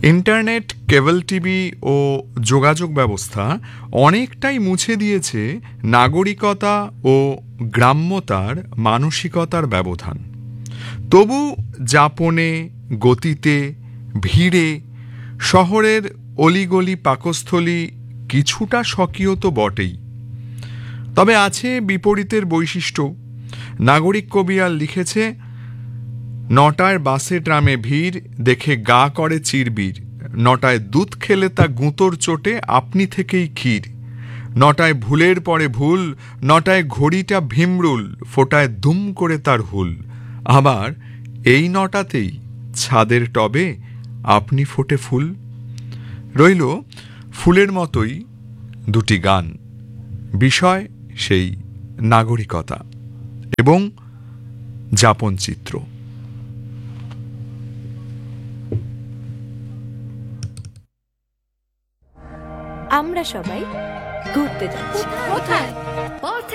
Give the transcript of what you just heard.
Internet, cable TV ও যোগাযোগ ব্যবস্থা অনেকটাই মুছে দিয়েছে নাগরিকতা ও গ্রাম্যতার মানসিকতার ব্যবধান। তবু যাপনে, গতিতে, ভিড়ে শহরের অলিগলি পাকস্থলী কিছুটা স্বকীয় তো বটেই। তবে আছে বিপরীতের বৈশিষ্ট্য। নাগরিক কবিয়াল লিখেছে, 9টায় বাসে ট্রামে ভিড় দেখে গা করে চিরবির, 9টায় দুধ খেলে তা গুঁতোর চোটে আপনি থেকেই ক্ষীর, 9টায় ভুলের পরে ভুল, 9টায় ঘড়িটা ভীমরুল, ফোটায় দুম করে তার হুল, আবার এই 9টাতেই ছাদের টবে আপনি ফোটে ফুল। রইল ফুলের মতোই দুটি গান, বিষয় সেই নাগরিকতা এবং যাপন চিত্র। আমরা সবাই ঘুরতে যাচ্ছি। কোথায়?